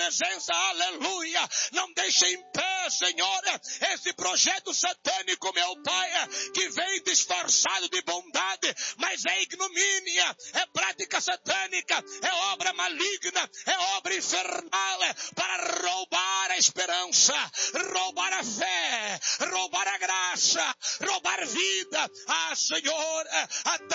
presença, aleluia. Não deixe em pé, Senhor, esse projeto satânico, meu Pai, que vem disfarçado de bondade, mas é ignomínia, é prática satânica, é obra maligna, é obra infernal, para roubar a esperança, roubar a fé, roubar a graça, roubar vida. Ah, Senhor,